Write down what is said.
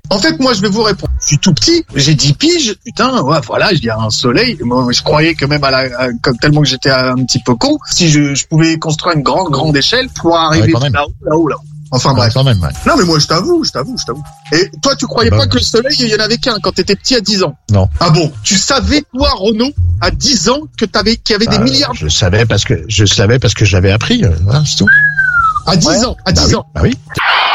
En fait, moi, je vais vous répondre. Je suis tout petit, j'ai 10 piges, putain, ouais, voilà, il y a un soleil. Moi, je croyais que même comme tellement que j'étais un petit peu con, si je pouvais construire une grande échelle pour arriver là-haut. Enfin bref. Quand même, ouais. Non, mais moi, je t'avoue. Et toi, tu croyais pas que le soleil, il y en avait qu'un quand t'étais petit à 10 ans? Non. Ah bon? Tu savais, toi, Renaud, à 10 ans, qu'il y avait des milliards? Je savais parce que j'avais appris, c'est tout. À 10 ans. Bah oui.